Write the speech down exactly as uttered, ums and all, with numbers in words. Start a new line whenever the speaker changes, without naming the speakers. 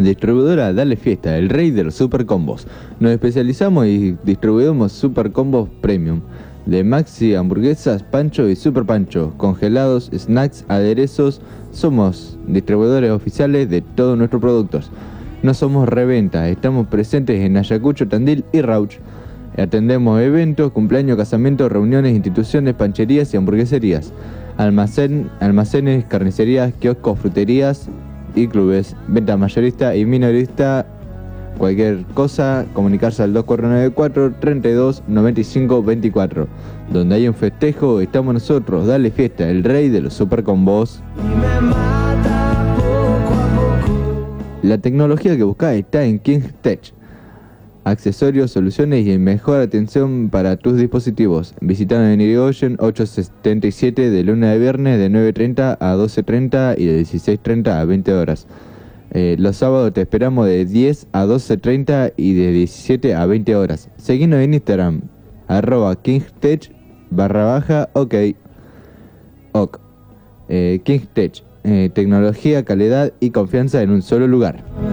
Distribuidora Dale Fiesta, el rey de los super combos. Nos especializamos y distribuimos super combos premium de maxi, hamburguesas, pancho y super pancho, congelados, snacks, aderezos. Somos distribuidores oficiales de todos nuestros productos. No somos reventa, estamos presentes en Ayacucho, Tandil y Rauch. Atendemos eventos, cumpleaños, casamientos, reuniones, instituciones, pancherías y hamburgueserías. Almacén, almacenes, carnicerías, kioscos, fruterías y clubes. Venta mayorista y minorista. Cualquier cosa, comunicarse al dos cuatro nueve cuatro, treinta y dos, noventa y cinco, veinticuatro. Donde hay un festejo, estamos nosotros. Dale Fiesta, el rey de los super combos. La tecnología que buscás está en KingTech. Accesorios, soluciones y mejor atención para tus dispositivos. Visitanos en Irigoyen ochocientos setenta y siete de lunes a viernes de nueve treinta a doce treinta y de dieciséis treinta a veinte horas. Eh, los sábados te esperamos de diez a doce treinta y de diecisiete a veinte horas. Seguinos en Instagram, arroba KingTech barra baja ok. Ok. Eh, KingTech, eh, tecnología, calidad y confianza en un solo lugar.